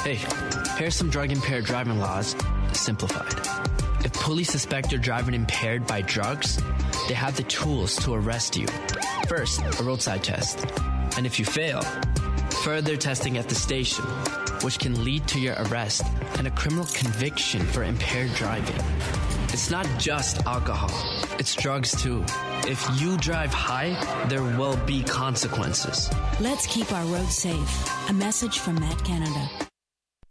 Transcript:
Hey, here's some drug-impaired driving laws, simplified. If police suspect you're driving impaired by drugs, they have the tools to arrest you. First, a roadside test. And if you fail, further testing at the station, which can lead to your arrest and a criminal conviction for impaired driving. It's not just alcohol, it's drugs too. If you drive high, there will be consequences. Let's keep our roads safe. A message from Matt Canada.